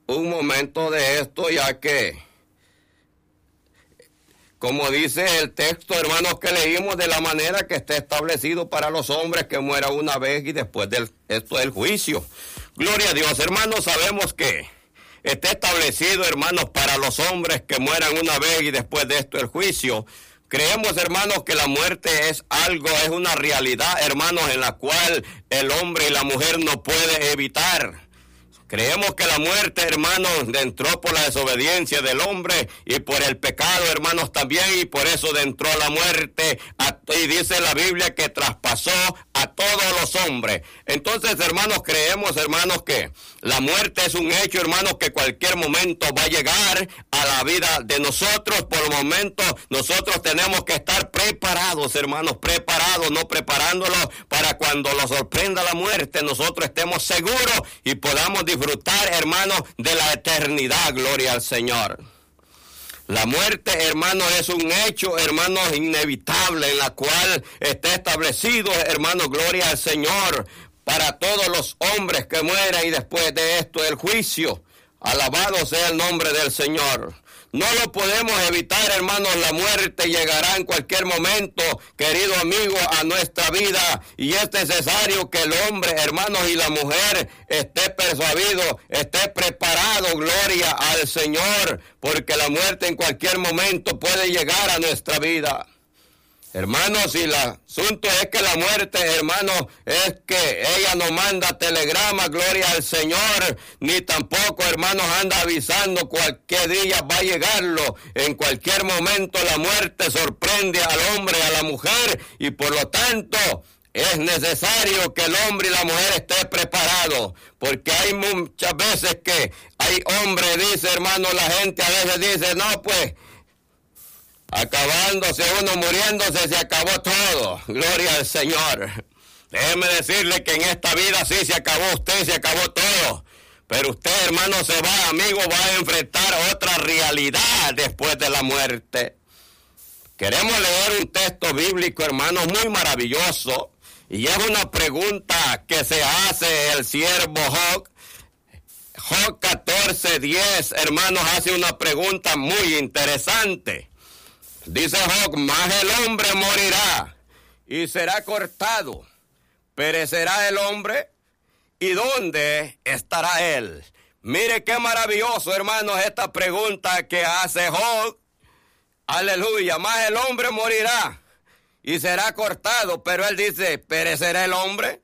un momento de esto, ya que, como dice el texto, hermanos, que leímos, de la manera que está establecido para los hombres que muera una vez y después de esto del juicio. Gloria a Dios, hermanos, sabemos que está establecido, hermanos, para los hombres que mueran una vez y después de esto el juicio. Creemos, hermanos, que la muerte es algo, es una realidad, hermanos, en la cual el hombre y la mujer no puede evitar. Creemos que la muerte, hermanos, entró por la desobediencia del hombre y por el pecado, hermanos, también, y por eso entró la muerte. Y dice la Biblia que traspasó a todos los hombres. Entonces, hermanos, creemos, hermanos, que la muerte es un hecho, hermanos, que cualquier momento va a llegar a la vida de nosotros. Por el momento, nosotros tenemos que estar preparados, hermanos, preparados, no preparándolos para cuando nos sorprenda la muerte, nosotros estemos seguros y podamos disfrutar, hermanos, de la eternidad. Gloria al Señor. La muerte, hermanos, es un hecho, hermanos, inevitable, en la cual está establecido, hermanos, gloria al Señor, para todos los hombres que mueran y después de esto el juicio. Alabado sea el nombre del Señor. No lo podemos evitar, hermanos, la muerte llegará en cualquier momento, querido amigo, a nuestra vida. Y es necesario que el hombre, hermanos, y la mujer esté persuadido, esté preparado, gloria al Señor, porque la muerte en cualquier momento puede llegar a nuestra vida. Hermanos, y el asunto es que la muerte, hermanos, es que ella no manda telegrama, gloria al Señor, ni tampoco, hermanos, anda avisando cualquier día va a llegarlo. En cualquier momento la muerte sorprende al hombre, a la mujer, y por lo tanto es necesario que el hombre y la mujer estén preparados, porque hay muchas veces que hay hombres, dice, hermanos, la gente a veces dice, no, pues, acabándose uno, muriéndose, se acabó todo. Gloria al Señor. Déjeme decirle que en esta vida sí se acabó usted, se acabó todo. Pero usted, hermano, se va, amigo, va a enfrentar otra realidad después de la muerte. Queremos leer un texto bíblico, hermanos, muy maravilloso. Y es una pregunta que se hace el siervo Job. Job 14:10, hermanos, hace una pregunta muy interesante. Dice Job, mas el hombre morirá y será cortado. ¿Perecerá el hombre? ¿Y dónde estará él? Mire qué maravilloso, hermanos, esta pregunta que hace Job. Aleluya, mas el hombre morirá y será cortado. Pero él dice, ¿perecerá el hombre?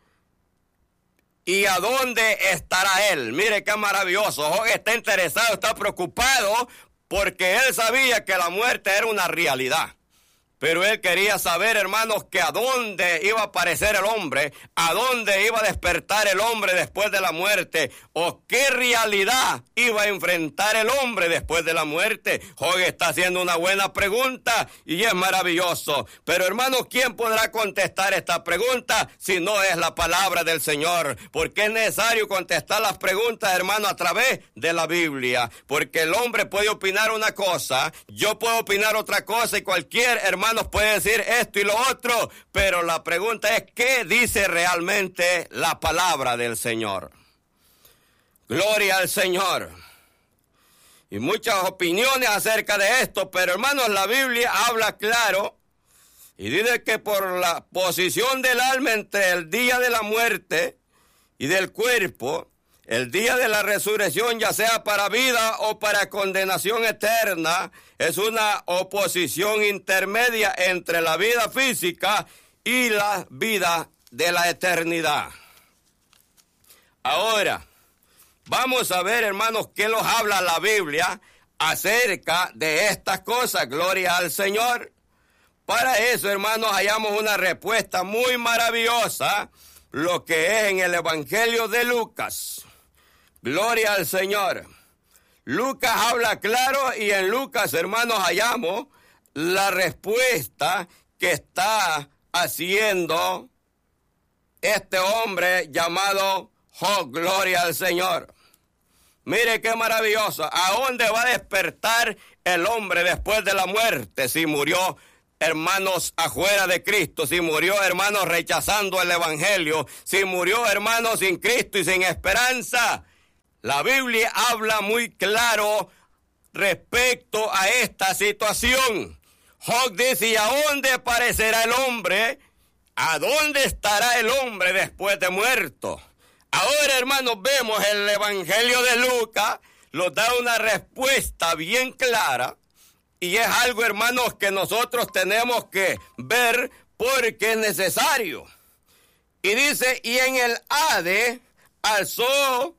¿Y a dónde estará él? Mire qué maravilloso. Job está interesado, está preocupado, porque él sabía que la muerte era una realidad. Pero él quería saber, hermanos, que a dónde iba a aparecer el hombre, a dónde iba a despertar el hombre después de la muerte, o qué realidad iba a enfrentar el hombre después de la muerte. Job está haciendo una buena pregunta y es maravilloso. Pero, hermanos, ¿quién podrá contestar esta pregunta si no es la palabra del Señor? Porque es necesario contestar las preguntas, hermanos, a través de la Biblia. Porque el hombre puede opinar una cosa, yo puedo opinar otra cosa, y cualquier hermano nos puede decir esto y lo otro, pero la pregunta es, ¿qué dice realmente la palabra del Señor? Gloria al Señor. Y muchas opiniones acerca de esto, pero hermanos, la Biblia habla claro y dice que por la posición del alma entre el día de la muerte y del cuerpo, el día de la resurrección, ya sea para vida o para condenación eterna, es una oposición intermedia entre la vida física y la vida de la eternidad. Ahora, vamos a ver, hermanos, qué nos habla la Biblia acerca de estas cosas. Gloria al Señor. Para eso, hermanos, hallamos una respuesta muy maravillosa, lo que es en el Evangelio de Lucas. Gloria al Señor. Lucas habla claro y en Lucas, hermanos, hallamos la respuesta que está haciendo este hombre llamado Job. Gloria al Señor. Mire qué maravilloso. ¿A dónde va a despertar el hombre después de la muerte? Si murió, hermanos, afuera de Cristo, si murió, hermanos, rechazando el Evangelio, si murió, hermanos, sin Cristo y sin esperanza. La Biblia habla muy claro respecto a esta situación. Job dice, ¿y a dónde parecerá el hombre? ¿A dónde estará el hombre después de muerto? Ahora, hermanos, vemos el Evangelio de Lucas, nos da una respuesta bien clara, y es algo, hermanos, que nosotros tenemos que ver porque es necesario. Y dice, y en el Hades alzó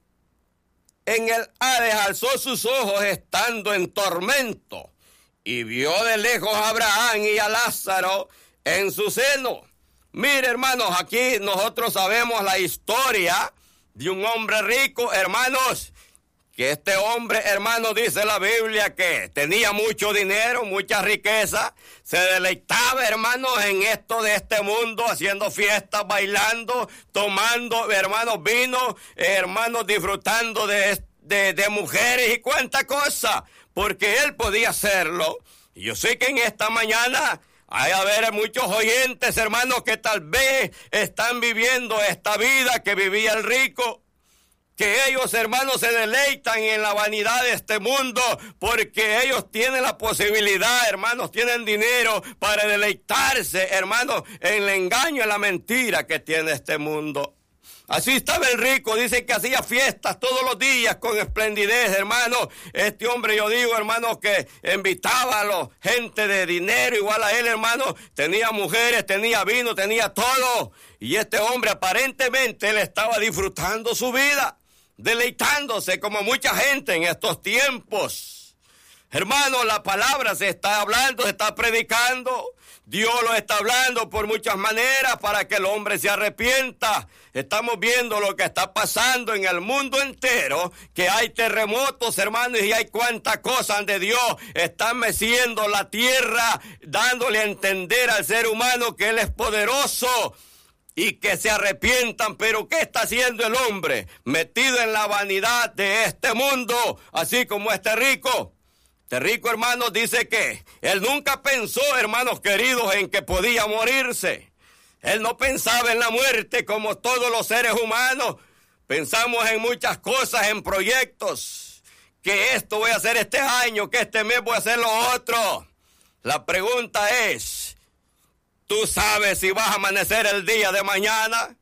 sus ojos estando en tormento, y vio de lejos a Abraham y a Lázaro en su seno. Mire, hermanos, aquí nosotros sabemos la historia de un hombre rico, hermanos, que este hombre, hermanos, dice la Biblia que tenía mucho dinero, mucha riqueza, se deleitaba, hermanos, en esto de este mundo, haciendo fiestas, bailando, tomando, hermanos, vino, hermanos, disfrutando de mujeres y cuánta cosa, porque él podía hacerlo. Y yo sé que en esta mañana hay a ver muchos oyentes, hermanos, que tal vez están viviendo esta vida que vivía el rico, que ellos, hermanos, se deleitan en la vanidad de este mundo, porque ellos tienen la posibilidad, hermanos, tienen dinero para deleitarse, hermanos, en el engaño, en la mentira que tiene este mundo. Así estaba el rico, dice que hacía fiestas todos los días con esplendidez, hermano. Este hombre, yo digo, hermano, que invitaba a la gente de dinero igual a él, hermano. Tenía mujeres, tenía vino, tenía todo. Y este hombre aparentemente él estaba disfrutando su vida, deleitándose como mucha gente en estos tiempos. Hermano, la palabra se está hablando, se está predicando. Dios lo está hablando por muchas maneras para que el hombre se arrepienta. Estamos viendo lo que está pasando en el mundo entero, que hay terremotos, hermanos, y hay cuantas cosas de Dios están meciendo la tierra, dándole a entender al ser humano que Él es poderoso y que se arrepientan. Pero ¿qué está haciendo el hombre? Metido en la vanidad de este mundo, así como este rico. Este rico, hermanos, dice que él nunca pensó, hermanos queridos, en que podía morirse. Él no pensaba en la muerte como todos los seres humanos. Pensamos en muchas cosas, en proyectos, que esto voy a hacer este año, que este mes voy a hacer lo otro. La pregunta es, ¿tú sabes si vas a amanecer el día de mañana?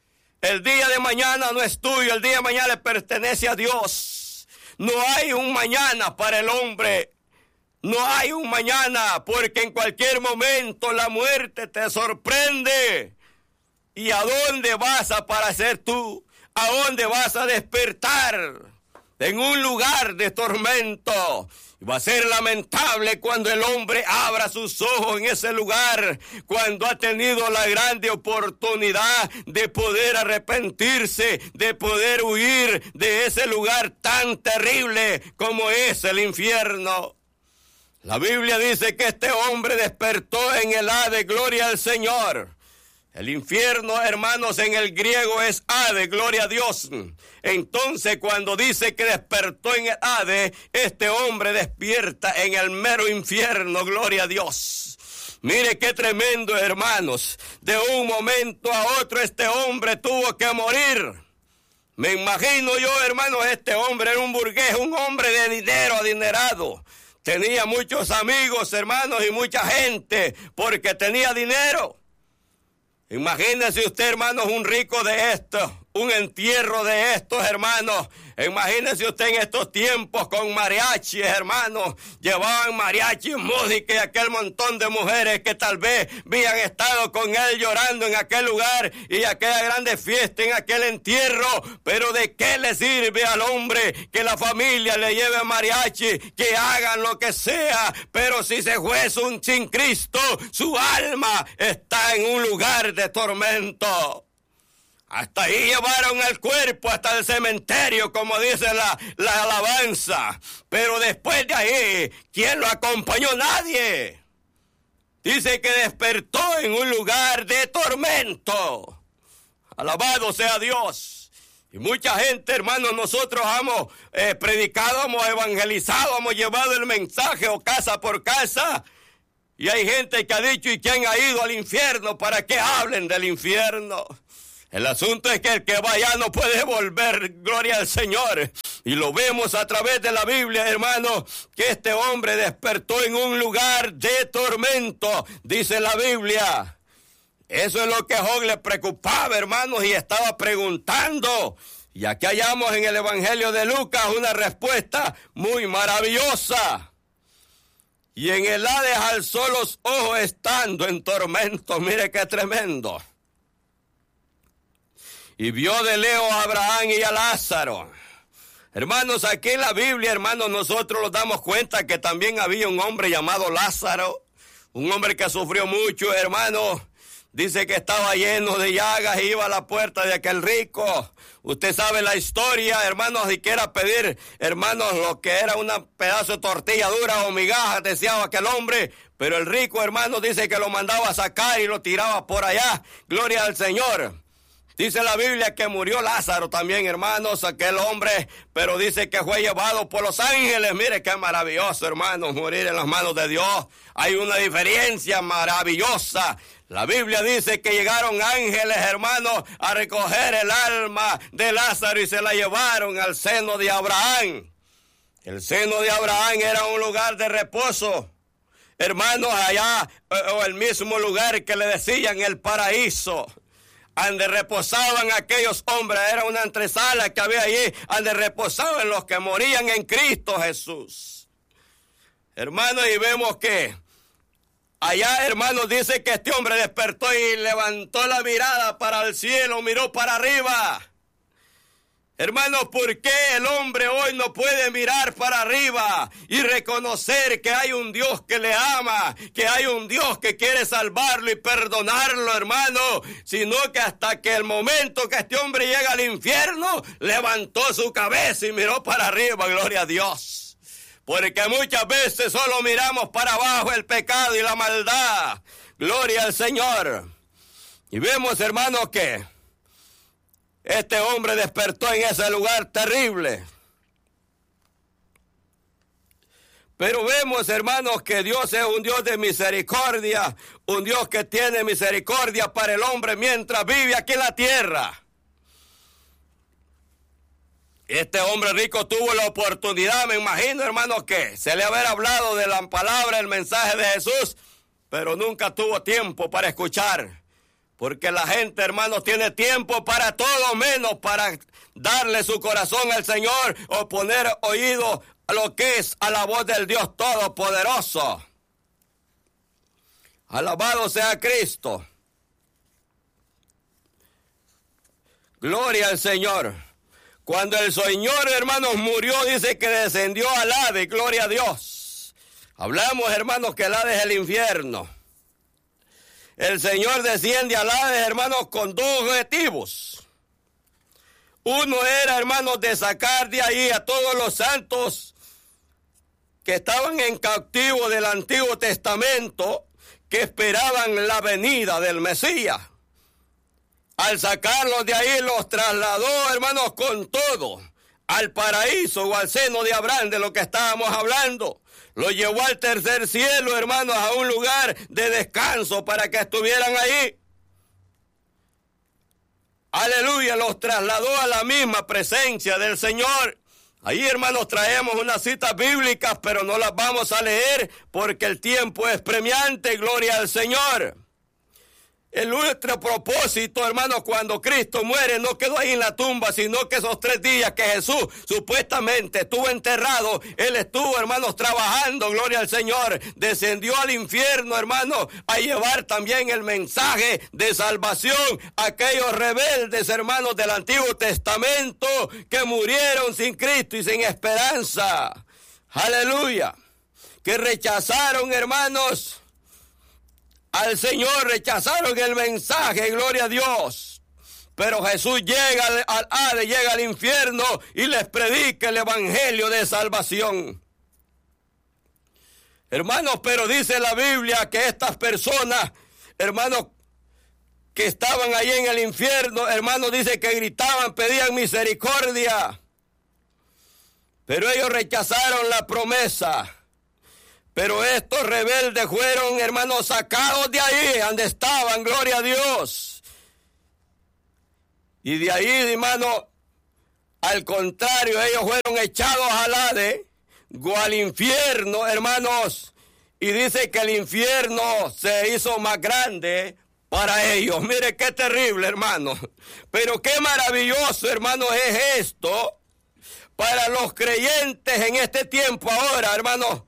El día de mañana no es tuyo, el día de mañana le pertenece a Dios. No hay un mañana para el hombre. No hay un mañana, porque en cualquier momento la muerte te sorprende. ¿Y a dónde vas a aparecer tú? ¿A dónde vas a despertar? En un lugar de tormento. Va a ser lamentable cuando el hombre abra sus ojos en ese lugar, cuando ha tenido la grande oportunidad de poder arrepentirse, de poder huir de ese lugar tan terrible como es el infierno. La Biblia dice que este hombre despertó en el Hades, gloria al Señor. El infierno, hermanos, en el griego es Hades, gloria a Dios. Entonces, cuando dice que despertó en el Hades, este hombre despierta en el mero infierno, gloria a Dios. Mire qué tremendo, hermanos. De un momento a otro este hombre tuvo que morir. Me imagino yo, hermanos, este hombre era un burgués, un hombre de dinero, adinerado. Tenía muchos amigos, hermanos, y mucha gente, porque tenía dinero. Imagínese usted, hermanos, un rico de estos, un entierro de estos, hermanos. Imagínese usted en estos tiempos con mariachis, hermanos. Llevaban mariachis, música y aquel montón de mujeres que tal vez habían estado con él llorando en aquel lugar y aquella grande fiesta en aquel entierro. Pero ¿de qué le sirve al hombre que la familia le lleve mariachi, que hagan lo que sea? Pero si se fue sin Cristo, su alma está en un lugar de tormento. Hasta ahí llevaron el cuerpo, hasta el cementerio, como dice la alabanza. Pero después de ahí, ¿quién lo acompañó? Nadie. Dice que despertó en un lugar de tormento. Alabado sea Dios. Y mucha gente, hermanos, nosotros hemos predicado, hemos evangelizado, hemos llevado el mensaje o casa por casa. Y hay gente que ha dicho, ¿y quién ha ido al infierno? ¿Para qué hablen del infierno? El asunto es que el que va allá no puede volver, gloria al Señor. Y lo vemos a través de la Biblia, hermanos, que este hombre despertó en un lugar de tormento, dice la Biblia. Eso es lo que a Job le preocupaba, hermanos, y estaba preguntando. Y aquí hallamos en el Evangelio de Lucas una respuesta muy maravillosa. Y en el Hades alzó los ojos estando en tormento. Mire qué tremendo. Y vio de lejos a Abraham y a Lázaro. Hermanos, aquí en la Biblia, hermanos, nosotros nos damos cuenta que también había un hombre llamado Lázaro. Un hombre que sufrió mucho, hermanos. Dice que estaba lleno de llagas y iba a la puerta de aquel rico. Usted sabe la historia, hermanos, si quiera pedir, hermanos, lo que era un pedazo de tortilla dura o migajas, deseaba aquel hombre. Pero el rico, hermanos, dice que lo mandaba a sacar y lo tiraba por allá. Gloria al Señor. Dice la Biblia que murió Lázaro también, hermanos, aquel hombre, pero dice que fue llevado por los ángeles. Mire qué maravilloso, hermanos, morir en las manos de Dios. Hay una diferencia maravillosa. La Biblia dice que llegaron ángeles, hermanos, a recoger el alma de Lázaro y se la llevaron al seno de Abraham. El seno de Abraham era un lugar de reposo. Hermanos, allá, o el mismo lugar que le decían el paraíso. Donde reposaban aquellos hombres, era una antesala que había allí, donde reposaban los que morían en Cristo Jesús. Hermanos, y vemos que allá, hermanos, dice que este hombre despertó y levantó la mirada para el cielo, miró para arriba. Hermanos, ¿por qué el hombre hoy no puede mirar para arriba y reconocer que hay un Dios que le ama, que hay un Dios que quiere salvarlo y perdonarlo, hermano? Sino que hasta que el momento que este hombre llega al infierno, levantó su cabeza y miró para arriba, gloria a Dios. Porque muchas veces solo miramos para abajo el pecado y la maldad. Gloria al Señor. Y vemos, hermanos, que este hombre despertó en ese lugar terrible. Pero vemos, hermanos, que Dios es un Dios de misericordia, un Dios que tiene misericordia para el hombre mientras vive aquí en la tierra. Este hombre rico tuvo la oportunidad, me imagino, hermanos, que se le haber hablado de la palabra, el mensaje de Jesús, pero nunca tuvo tiempo para escuchar. Porque la gente, hermanos, tiene tiempo para todo menos para darle su corazón al Señor o poner oído a lo que es a la voz del Dios Todopoderoso. Alabado sea Cristo. Gloria al Señor. Cuando el Señor, hermanos, murió, dice que descendió al Hades, gloria a Dios. Hablamos, hermanos, que el Hades es el infierno. El Señor desciende al Hades, hermanos, con dos objetivos. Uno era, hermanos, de sacar de ahí a todos los santos que estaban en cautivo del Antiguo Testamento, que esperaban la venida del Mesías. Al sacarlos de ahí, los trasladó, hermanos, con todo, al paraíso o al seno de Abraham, de lo que estábamos hablando. Lo llevó al tercer cielo, hermanos, a un lugar de descanso para que estuvieran ahí. Aleluya, los trasladó a la misma presencia del Señor. Ahí, hermanos, traemos unas citas bíblicas, pero no las vamos a leer porque el tiempo es premiante, gloria al Señor. El nuestro propósito, hermanos, cuando Cristo muere, no quedó ahí en la tumba, sino que esos 3 días que Jesús supuestamente estuvo enterrado, Él estuvo, hermanos, trabajando, gloria al Señor, descendió al infierno, hermanos, a llevar también el mensaje de salvación a aquellos rebeldes, hermanos, del Antiguo Testamento, que murieron sin Cristo y sin esperanza. Aleluya. Que rechazaron, hermanos, al Señor, rechazaron el mensaje, gloria a Dios. Pero Jesús llega al Hades, llega al infierno y les predica el evangelio de salvación. Hermanos, pero dice la Biblia que estas personas, hermanos, que estaban ahí en el infierno, hermanos, dice que gritaban, pedían misericordia. Pero ellos rechazaron la promesa. Pero estos rebeldes fueron, hermanos, sacados de ahí, donde estaban, gloria a Dios. Y de ahí, hermano, Al contrario, ellos fueron echados al Hades o al infierno, hermanos. Y dice que el infierno se hizo más grande para ellos. Mire qué terrible, hermano. Pero qué maravilloso, hermano, es esto para los creyentes en este tiempo ahora, hermano.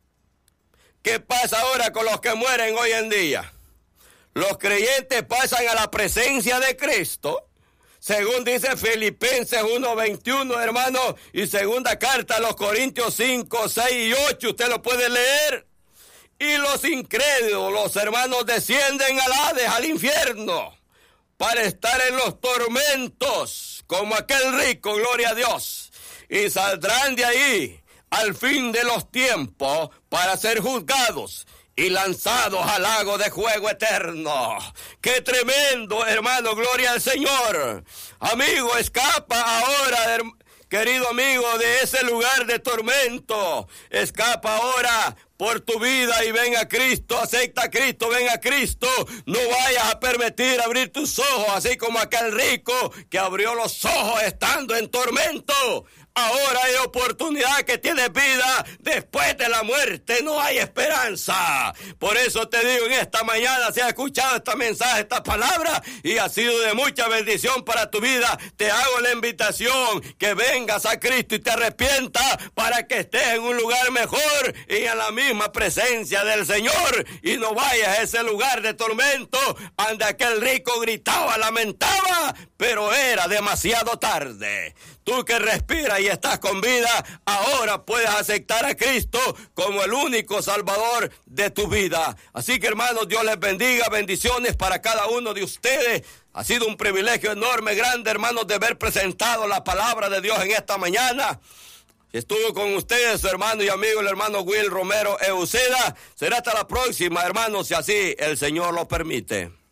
¿Qué pasa ahora con los que mueren hoy en día? Los creyentes pasan a la presencia de Cristo, según dice Filipenses 1:21, hermano, y segunda carta a los Corintios 5, 6 y 8, usted lo puede leer. Y los incrédulos, los hermanos, descienden al Hades, al infierno, para estar en los tormentos, como aquel rico, gloria a Dios, y saldrán de ahí al fin de los tiempos para ser juzgados y lanzados al lago de fuego eterno. ¡Qué tremendo, hermano! ¡Gloria al Señor! Amigo, escapa ahora, querido amigo, de ese lugar de tormento. Escapa ahora por tu vida y ven a Cristo, acepta a Cristo, ven a Cristo. No vayas a permitir abrir tus ojos, así como aquel rico que abrió los ojos estando en tormento. Ahora hay oportunidad, que tienes vida después de la muerte, no hay esperanza. Por eso te digo en esta mañana, si has escuchado este mensaje, esta palabra, y ha sido de mucha bendición para tu vida, te hago la invitación que vengas a Cristo y te arrepientas para que estés en un lugar mejor y en la misma presencia del Señor, y no vayas a ese lugar de tormento donde aquel rico gritaba, lamentaba, pero era demasiado tarde. Tú que respiras y estás con vida, ahora puedes aceptar a Cristo como el único Salvador de tu vida. Así que, hermanos, Dios les bendiga, bendiciones para cada uno de ustedes. Ha sido un privilegio enorme, grande, hermanos, de haber presentado la palabra de Dios en esta mañana. Estuvo con ustedes su hermano y amigo, el hermano Will Romero Euceda. Será hasta la próxima, hermanos, si así el Señor lo permite.